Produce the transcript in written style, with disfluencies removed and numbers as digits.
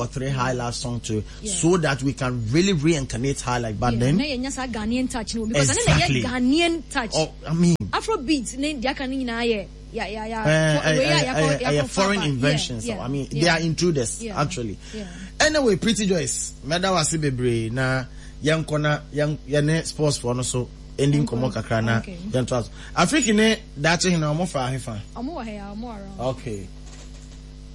or 3 high life songs to so that we can really reincarnate high life. But then Ghanaian touch, because exactly. Ghanaian touch. Oh, I mean Afrobeat, foreign inventions. I mean, they are intruders actually. Anyway, Pretty Joyce, Madam Wasibebre, na young corner, young sports for no so ending Komoka Krana, young trust. African, that's in our more. Okay.